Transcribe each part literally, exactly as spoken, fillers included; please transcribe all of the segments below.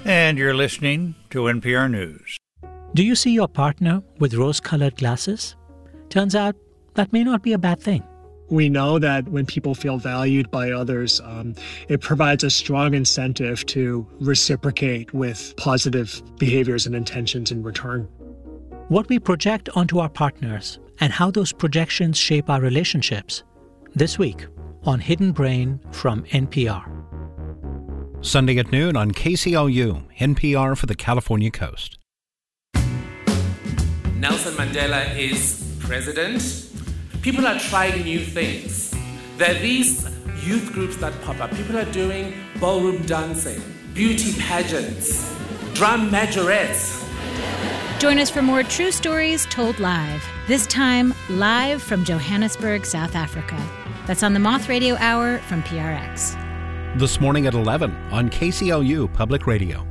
And you're listening to N P R News. Do you see your partner with rose-colored glasses? Turns out that may not be a bad thing. We know that when people feel valued by others, um, it provides a strong incentive to reciprocate with positive behaviors and intentions in return. What we project onto our partners and how those projections shape our relationships. This week on Hidden Brain from N P R. Sunday at noon on K C L U, N P R for the California Coast. Nelson Mandela is president. People are trying new things. There are these youth groups that pop up. People are doing ballroom dancing, beauty pageants, drum majorettes. Join us for more true stories told live. This time, live from Johannesburg, South Africa. That's on the Moth Radio Hour from P R X. This morning at eleven on K C L U Public Radio.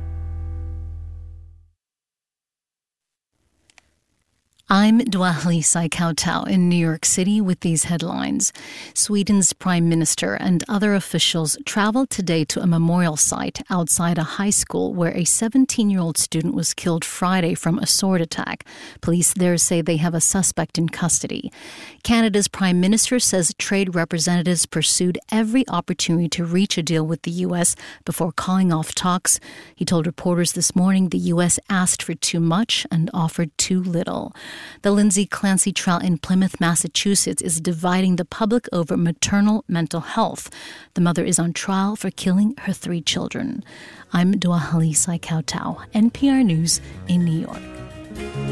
I'm Dwali Kautau in New York City with these headlines. Sweden's prime minister and other officials traveled today to a memorial site outside a high school where a seventeen-year-old student was killed Friday from a sword attack. Police there say they have a suspect in custody. Canada's prime minister says trade representatives pursued every opportunity to reach a deal with the U S before calling off talks. He told reporters this morning the U S asked for too much and offered too little. The Lindsay Clancy trial in Plymouth, Massachusetts is dividing the public over maternal mental health. The mother is on trial for killing her three children. I'm Dwali Kautau, N P R News in New York.